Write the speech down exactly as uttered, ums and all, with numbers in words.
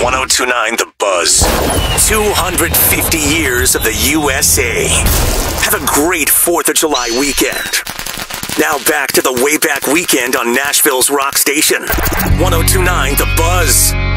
one oh two point nine The Buzz. two hundred fifty years of the U S A. Have a great fourth of July weekend. Now back to the Way Back Weekend on Nashville's rock station. one oh two point nine The Buzz.